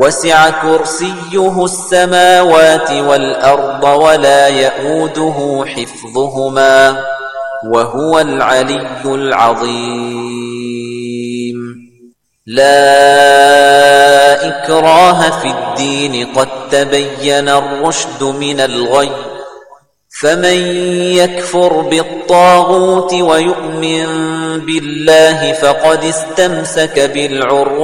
وسع كرسيه السماوات والأرض ولا يئوده حفظهما وهو العلي العظيم. لا إكراه في الدين قد تبين الرشد من الغي فمن يكفر بالطاغوت ويؤمن بالله فقد استمسك بالعروة